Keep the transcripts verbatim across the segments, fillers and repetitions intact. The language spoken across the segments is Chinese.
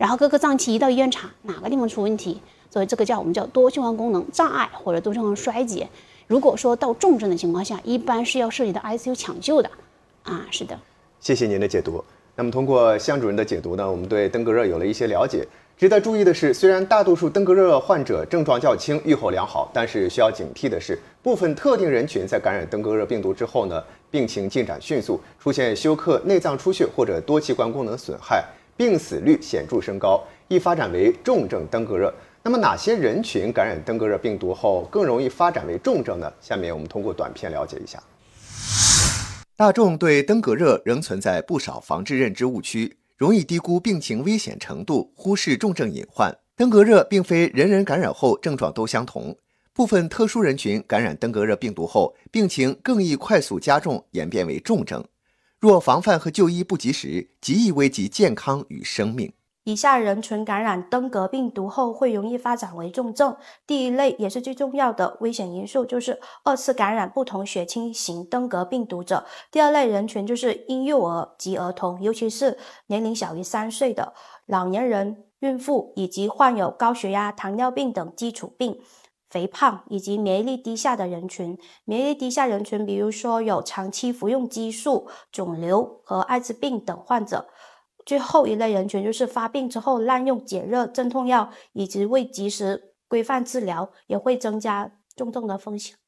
然后各个脏器一到医院查，哪个地方出问题，所以这个叫我们叫多循环功能障碍或者多循环衰竭。如果说到重症的情况下，一般是要涉及到 I C U 抢救的，啊，是的。 谢谢您的解读。那么通过向主任的解读呢，我们对登革热有了一些了解。值得注意的是，虽然大多数登革热患者症状较轻，预后良好，但是需要警惕的是，部分特定人群在感染登革热病毒之后呢，病情进展迅速，出现休克、内脏出血或者多器官功能损害，病死率显著升高，易发展为重症登革热。那么哪些人群感染登革热病毒后更容易发展为重症呢？下面我们通过短片了解一下。大众对登革热仍存在不少防治认知误区，容易低估病情危险程度，忽视重症隐患。登革热并非人人感染后症状都相同，部分特殊人群感染登革热病毒后，病情更易快速加重，演变为重症。若防范和就医不及时，极易危及健康与生命。 以下人群感染登革病毒后会容易发展为重症。第一类也是最重要的危险因素，就是二次感染不同血清型登革病毒者。第二类人群就是婴幼儿及儿童，尤其是年龄小于三岁的老年人、孕妇以及患有高血压、糖尿病等基础病、肥胖以及免疫力低下的人群。免疫力低下人群比如说有长期服用激素、肿瘤和艾滋病等患者。最后一类人群就是发病之后滥用解热镇痛药以及未及时规范治疗，也会增加重症的风险。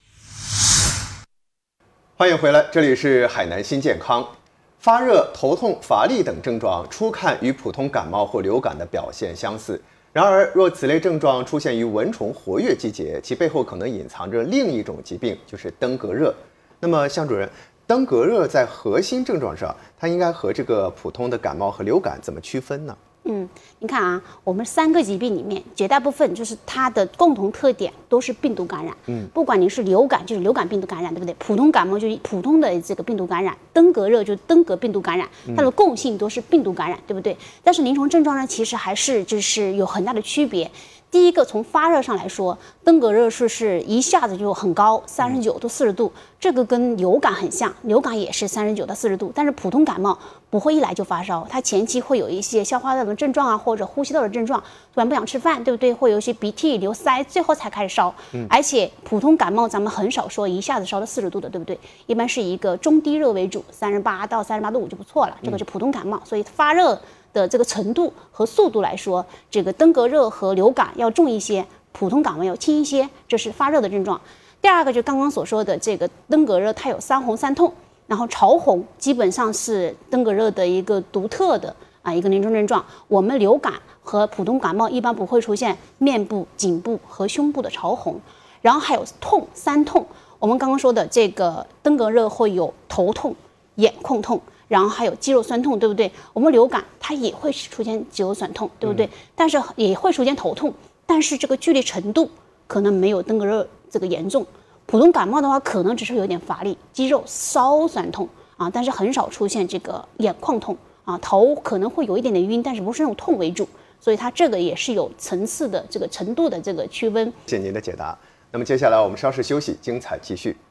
欢迎回来，这里是海南新健康。发热、头痛、乏力等症状初看与普通感冒或流感的表现相似，然而若此类症状出现于蚊虫活跃季节，其背后可能隐藏着另一种疾病，就是登革热。那么向主任，登革热在核心症状上，它应该和这个普通的感冒和流感怎么区分呢？ 嗯，你看啊，我们三个疾病里面，绝大部分就是它的共同特点都是病毒感染。嗯，不管你是流感，就是流感病毒感染，对不对？普通感冒就是普通的这个病毒感染，登革热就是登革病毒感染，它的共性都是病毒感染，对不对？但是临床症状呢，其实还是就是有很大的区别。第一个，从发热上来说，登革热是是一下子就很高，三十九到四十度，这个跟流感很像，流感也是三十九到四十度，但是普通感冒不会一来就发烧，它前期会有一些消化道的症状啊，或者呼吸道的症状，突然不想吃饭，对不对？会有一些鼻涕、流腮，最后才开始烧。嗯，而且普通感冒咱们很少说一下子烧到四十度的，对不对？一般是一个中低热为主，三十八到三十八度五就不错了，这个是普通感冒，所以发热的这个程度和速度来说，这个登革热和流感要重一些，普通感冒要轻一些，这是发热的症状。第二个就刚刚所说的这个登革热，它有三红三痛，然后潮红基本上是登革热的一个独特的啊一个临床症状。我们流感和普通感冒一般不会出现面部、颈部和胸部的潮红，然后还有痛三痛。我们刚刚说的这个登革热会有头痛、眼眶痛，然后还有肌肉酸痛，对不对？我们流感它也会出现肌肉酸痛，对不对？嗯、但是也会出现头痛，但是这个剧烈程度可能没有登革热这个严重。普通感冒的话，可能只是有点乏力、肌肉稍酸痛啊，但是很少出现这个眼眶痛啊，头可能会有一点点晕，但是不是那种痛为主，所以它这个也是有层次的这个程度的这个区分。 谢谢您的解答。那么接下来我们稍事休息，精彩继续。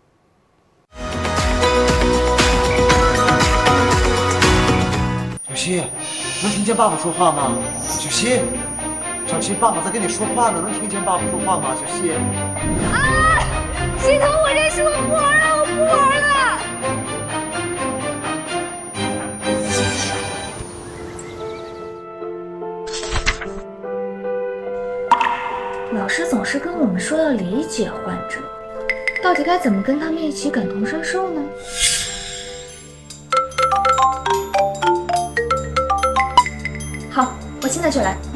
小希，能听见爸爸说话吗？小希，小希，爸爸在跟你说话呢，能听见爸爸说话吗？小希， 啊，心疼，我这是我不玩了，我不玩了。 老师总是跟我们说要理解患者，到底该怎么跟他们一起感同身受呢？好，我现在就来。